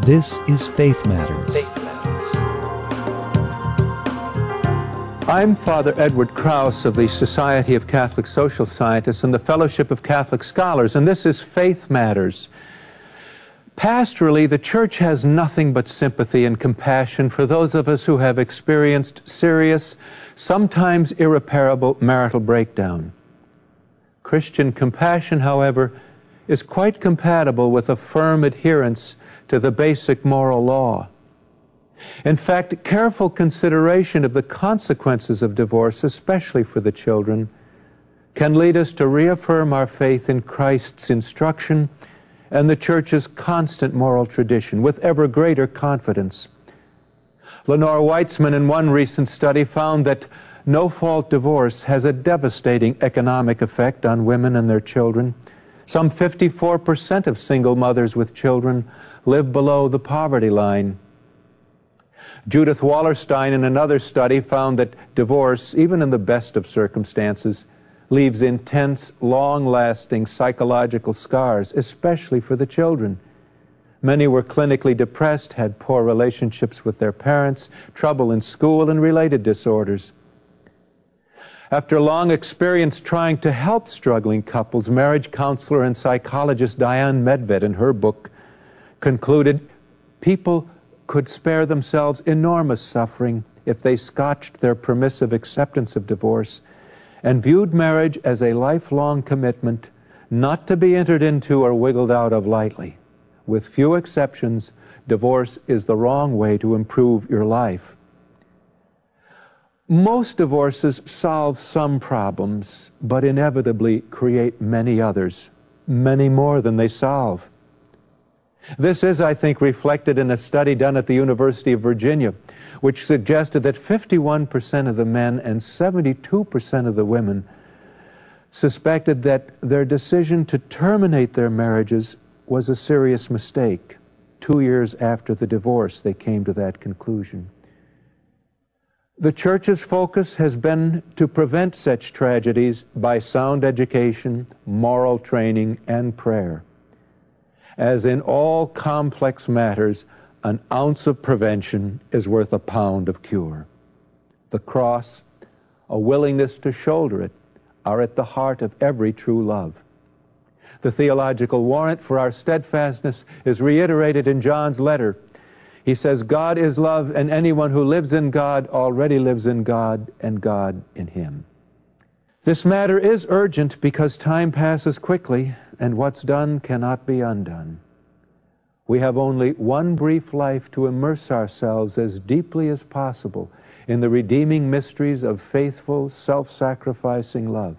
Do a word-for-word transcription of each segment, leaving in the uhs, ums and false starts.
This is Faith Matters. Faith Matters. I'm Father Edward Krause of the Society of Catholic Social Scientists and the Fellowship of Catholic Scholars, and this is Faith Matters. Pastorally, the Church has nothing but sympathy and compassion for those of us who have experienced serious, sometimes irreparable marital breakdown. Christian compassion, however, is quite compatible with a firm adherence to the basic moral law. In fact, careful consideration of the consequences of divorce, especially for the children, can lead us to reaffirm our faith in Christ's instruction and the Church's constant moral tradition with ever greater confidence. Lenore Weitzman, in one recent study, found that no-fault divorce has a devastating economic effect on women and their children. Some fifty-four percent of single mothers with children live below the poverty line. Judith Wallerstein, in another study, found that divorce, even in the best of circumstances, leaves intense, long-lasting psychological scars, especially for the children. Many were clinically depressed, had poor relationships with their parents, trouble in school, and related disorders. After long experience trying to help struggling couples, marriage counselor and psychologist Diane Medved, in her book, concluded people could spare themselves enormous suffering if they scotched their permissive acceptance of divorce and viewed marriage as a lifelong commitment not to be entered into or wiggled out of lightly. With few exceptions, divorce is the wrong way to improve your life. Most divorces solve some problems, but inevitably create many others, many more than they solve. This is, I think, reflected in a study done at the University of Virginia, which suggested that fifty-one percent of the men and seventy-two percent of the women suspected that their decision to terminate their marriages was a serious mistake. Two years after the divorce, they came to that conclusion. The Church's focus has been to prevent such tragedies by sound education, moral training, and prayer. As in all complex matters, an ounce of prevention is worth a pound of cure. The cross, a willingness to shoulder it, are at the heart of every true love. The theological warrant for our steadfastness is reiterated in John's letter. He says, God is love, and anyone who lives in God already lives in God, and God in him. This matter is urgent because time passes quickly, and what's done cannot be undone. We have only one brief life to immerse ourselves as deeply as possible in the redeeming mysteries of faithful, self-sacrificing love.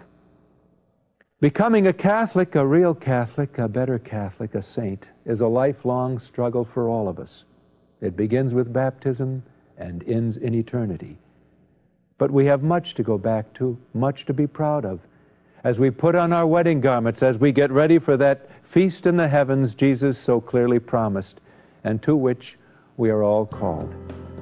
Becoming a Catholic, a real Catholic, a better Catholic, a saint, is a lifelong struggle for all of us. It begins with baptism and ends in eternity. But we have much to go back to, much to be proud of, as we put on our wedding garments, as we get ready for that feast in the heavens Jesus so clearly promised, and to which we are all called.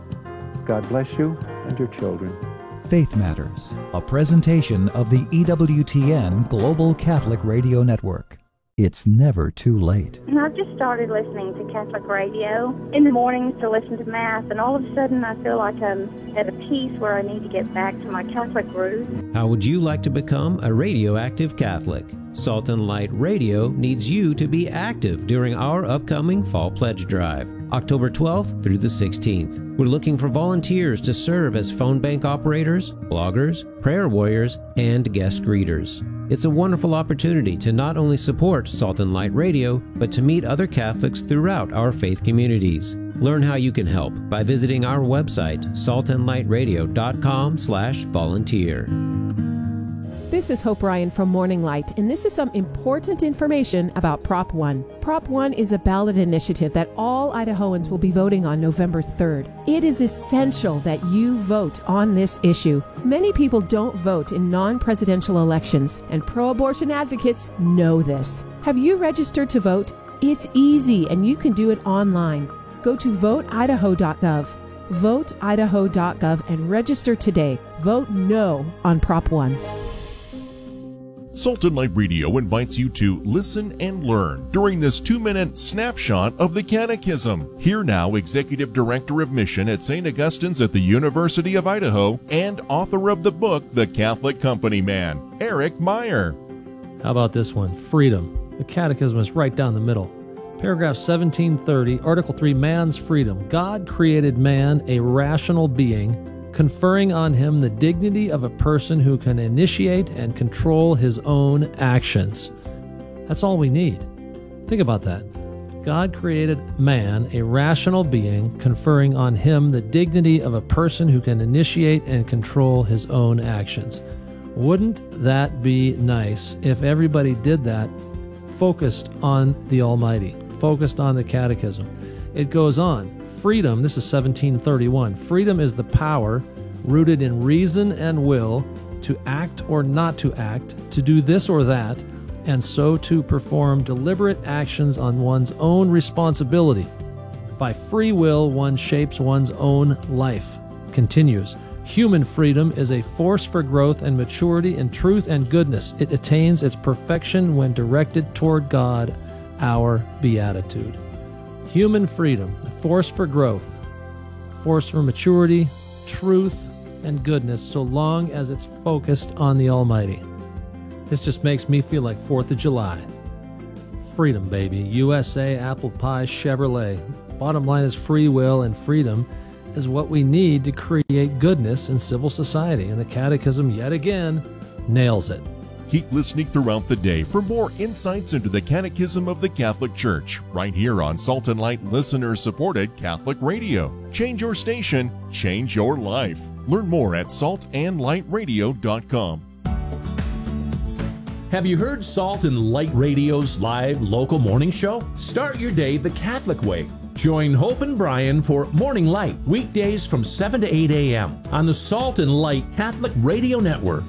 God bless you and your children. Faith Matters, a presentation of the E W T N Global Catholic Radio Network. It's never too late. And I've just started listening to Catholic radio in the mornings to listen to Mass, and all of a sudden I feel like I'm at a piece where I need to get back to my Catholic roots. How would you like to become a radioactive Catholic? Salt and Light Radio needs you to be active during our upcoming Fall Pledge Drive, October twelfth through the sixteenth. We're looking for volunteers to serve as phone bank operators, bloggers, prayer warriors, and guest readers. It's a wonderful opportunity to not only support Salt and Light Radio, but to meet other Catholics throughout our faith communities. Learn how you can help by visiting our website, salt and light radio dot com slash volunteer. This is Hope Ryan from Morning Light, and this is some important information about Prop one. Prop one is a ballot initiative that all Idahoans will be voting on November third. It is essential that you vote on this issue. Many people don't vote in non-presidential elections, and pro-abortion advocates know this. Have you registered to vote? It's easy, and you can do it online. Go to vote idaho dot gov. vote idaho dot gov and register today. Vote no on Prop one. Salt and Light Radio invites you to listen and learn during this two-minute snapshot of the Catechism. Here now, Executive Director of Mission at Saint Augustine's at the University of Idaho and author of the book, The Catholic Company Man, Eric Meyer. How about this one? Freedom. The Catechism is right down the middle. Paragraph seventeen thirty, Article three, Man's Freedom. God created man a rational being, conferring on him the dignity of a person who can initiate and control his own actions. That's all we need. Think about that. God created man a rational being, conferring on him the dignity of a person who can initiate and control his own actions. Wouldn't that be nice if everybody did that, focused on the Almighty, focused on the Catechism? It goes on. Freedom, this is seventeen thirty-one. Freedom is the power rooted in reason and will to act or not to act, to do this or that, and so to perform deliberate actions on one's own responsibility. By free will, one shapes one's own life. Continues. Human freedom is a force for growth and maturity in truth and goodness. It attains its perfection when directed toward God, our beatitude. Human freedom, a force for growth, force for maturity, truth, and goodness, so long as it's focused on the Almighty. This just makes me feel like fourth of July. Freedom, baby. U S A, apple pie, Chevrolet. Bottom line is free will, and freedom is what we need to create goodness in civil society. And the Catechism, yet again, nails it. Keep listening throughout the day for more insights into the Catechism of the Catholic Church, right here on Salt and Light listener-supported Catholic Radio. Change your station, change your life. Learn more at salt and light radio dot com. Have you heard Salt and Light Radio's live local morning show? Start your day the Catholic way. Join Hope and Brian for Morning Light, weekdays from seven to eight a.m. on the Salt and Light Catholic Radio Network.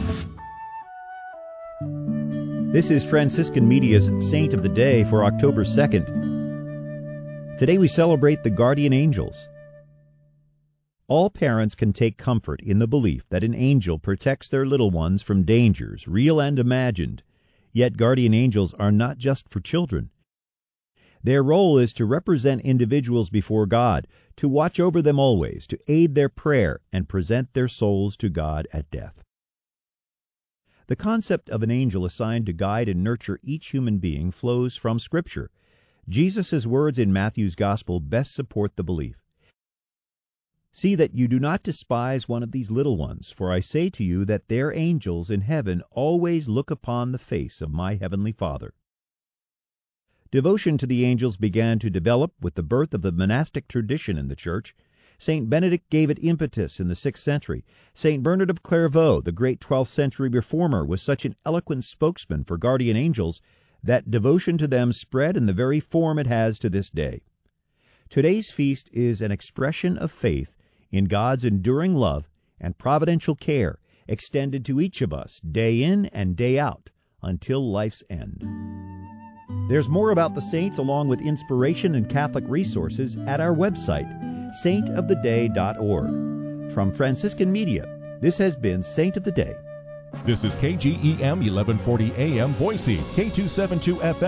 This is Franciscan Media's Saint of the Day for October second. Today we celebrate the guardian angels. All parents can take comfort in the belief that an angel protects their little ones from dangers, real and imagined. Yet guardian angels are not just for children. Their role is to represent individuals before God, to watch over them always, to aid their prayer, and present their souls to God at death. The concept of an angel assigned to guide and nurture each human being flows from Scripture. Jesus' words in Matthew's Gospel best support the belief. See that you do not despise one of these little ones, for I say to you that their angels in heaven always look upon the face of my heavenly Father. Devotion to the angels began to develop with the birth of the monastic tradition in the Church. Saint Benedict gave it impetus in the sixth century. Saint Bernard of Clairvaux, the great twelfth century reformer, was such an eloquent spokesman for guardian angels that devotion to them spread in the very form it has to this day. Today's feast is an expression of faith in God's enduring love and providential care extended to each of us day in and day out until life's end. There's more about the saints along with inspiration and Catholic resources at our website, saint of the day dot org. From Franciscan Media, this has been Saint of the Day. This is K G E M eleven forty A M Boise, K two seventy-two F M.